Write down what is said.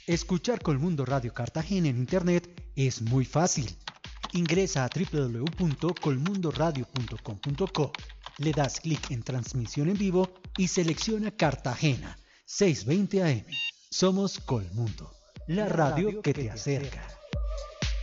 Escuchar Colmundo Radio Cartagena en internet es muy fácil. Ingresa a www.colmundoradio.com.co, le das clic en transmisión en vivo y selecciona Cartagena 620 AM. Somos Colmundo, la radio que te acerca.